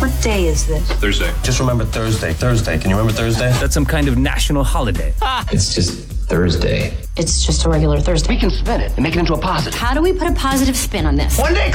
What day is this? Thursday. Just remember Thursday. Thursday. Can you remember Thursday? That's some kind of national holiday. It's just Thursday. It's just a regular Thursday. We can spin it and make it into a positive. How do we put a positive spin on this? One day